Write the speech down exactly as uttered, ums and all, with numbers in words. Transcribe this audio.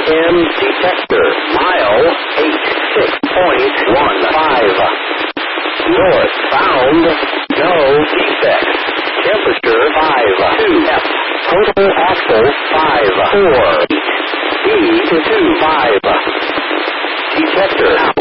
M detector. Mile eight six point one five. Northbound, no defects. Temperature five two F. Total axle five four. E to two five. Detector out.